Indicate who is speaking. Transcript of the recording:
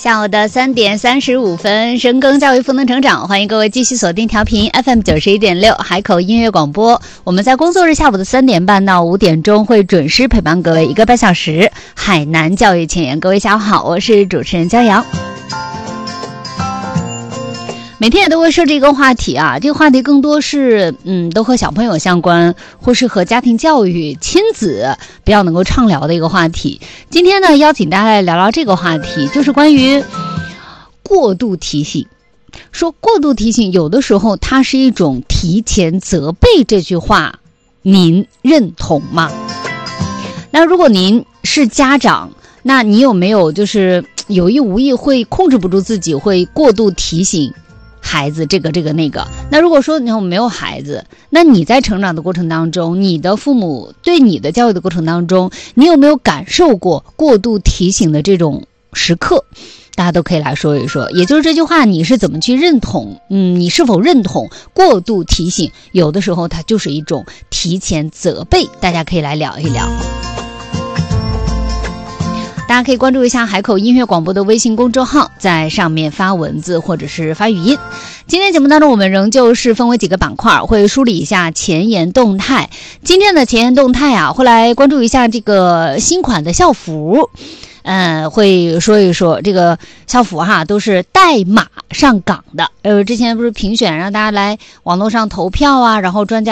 Speaker 1: 下午的3点35分，深耕教育赋能成长，欢迎各位继续锁定调频 FM 91.6海口音乐广播。我们在工作日下午的3点半到5点钟会准时陪伴各位1个半小时海南教育前沿。各位下午好，我是主持人焦阳。每天也都会设置一个话题啊，这个话题更多是都和小朋友相关，或是和家庭教育、亲子比较能够畅聊的一个话题。今天呢，邀请大家来聊聊这个话题，就是关于过度提醒。说过度提醒有的时候它是一种提前责备，这句话您认同吗？那如果您是家长，那你有没有就是有意无意会控制不住自己，会过度提醒孩子这个那个？那如果说你没有孩子，那你在成长的过程当中，你的父母对你的教育的过程当中，你有没有感受过过度提醒的这种时刻？大家都可以来说一说，也就是这句话你是怎么去认同？你是否认同过度提醒有的时候它就是一种提前责备？大家可以来聊一聊。大家可以关注一下海口音乐广播的微信公众号，在上面发文字或者是发语音。今天节目当中我们仍旧是分为几个板块，会梳理一下前沿动态。今天的前沿动态啊，会来关注一下这个新款的校服，会说一说这个校服都是带码上岗的。之前不是评选让大家来网络上投票啊，然后专家